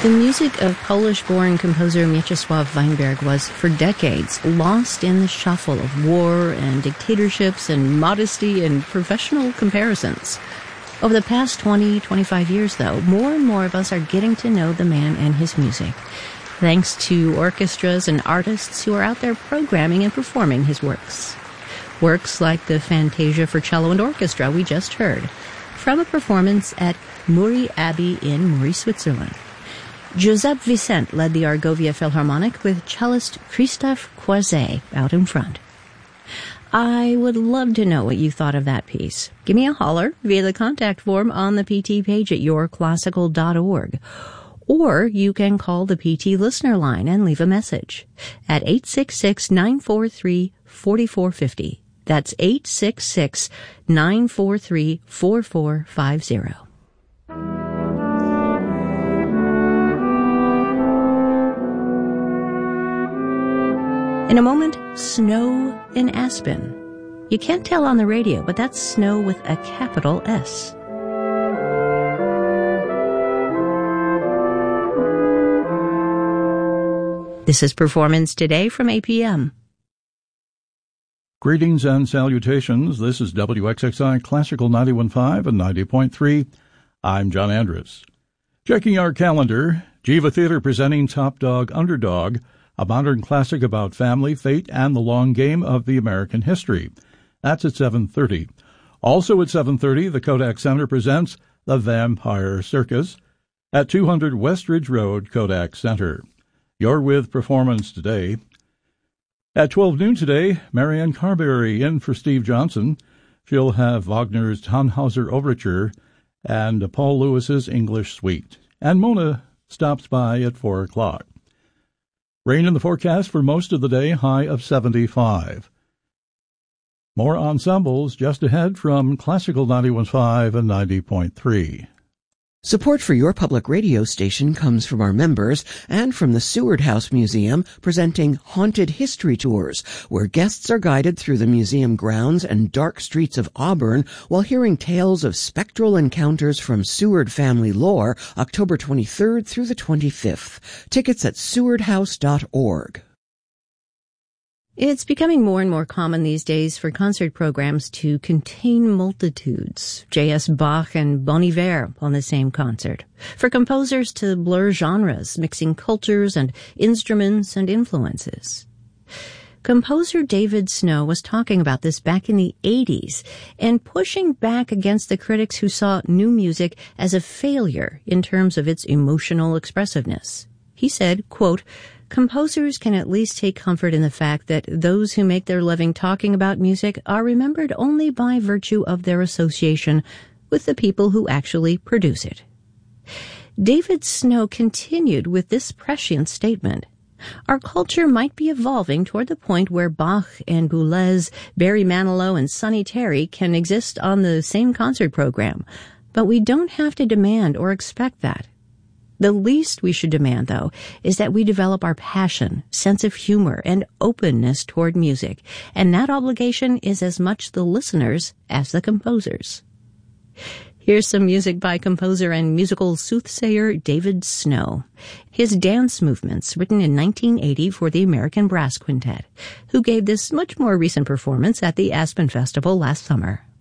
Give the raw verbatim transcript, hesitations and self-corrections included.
The music of Polish-born composer Mieczysław Weinberg was, for decades, lost in the shuffle of war and dictatorships and modesty and professional comparisons. Over the past twenty, twenty-five years, though, more and more of us are getting to know the man and his music, thanks to orchestras and artists who are out there programming and performing his works. Works like the Fantasia for Cello and Orchestra we just heard, from a performance at Muri Abbey in Muri, Switzerland. Giuseppe Vicent led the Argovia Philharmonic with cellist Christophe Croiset out in front. I would love to know what you thought of that piece. Give me a holler via the contact form on the P T page at your classical dot org. Or you can call the P T listener line and leave a message at eight six six, nine four three, four four five zero. That's eight six six, nine four three, four four five zero. In a moment, snow in Aspen. You can't tell on the radio, but that's snow with a capital S. This is Performance Today from A P M. Greetings and salutations. This is W X X I Classical ninety-one point five and ninety point three. I'm John Andrus. Checking our calendar, Jiva Theater presenting Top Dog Underdog, a modern classic about family, fate, and the long game of the American history. That's at seven thirty. Also at seven thirty, the Kodak Center presents The Vampire Circus at two hundred West Ridge Road, Kodak Center. You're with Performance Today. At twelve noon today, Marianne Carberry in for Steve Johnson. She'll have Wagner's Tannhauser Overture and Paul Lewis's English Suite. And Mona stops by at four o'clock. Rain in the forecast for most of the day, high of seventy-five. More ensembles just ahead from Classical ninety-one point five and ninety point three. Support for your public radio station comes from our members and from the Seward House Museum presenting Haunted History Tours, where guests are guided through the museum grounds and dark streets of Auburn while hearing tales of spectral encounters from Seward family lore, October twenty-third through the twenty-fifth. Tickets at seward house dot org. It's becoming more and more common these days for concert programs to contain multitudes, J S Bach and Bon Iver on the same concert, for composers to blur genres, mixing cultures and instruments and influences. Composer David Snow was talking about this back in the eighties and pushing back against the critics who saw new music as a failure in terms of its emotional expressiveness. He said, quote, "Composers can at least take comfort in the fact that those who make their living talking about music are remembered only by virtue of their association with the people who actually produce it." David Snow continued with this prescient statement. Our culture might be evolving toward the point where Bach and Boulez, Barry Manilow, and Sonny Terry can exist on the same concert program, but we don't have to demand or expect that. The least we should demand, though, is that we develop our passion, sense of humor, and openness toward music, and that obligation is as much the listeners as the composers. Here's some music by composer and musical soothsayer David Snow. His Dance Movements, written in nineteen eighty for the American Brass Quintet, who gave this much more recent performance at the Aspen Festival last summer.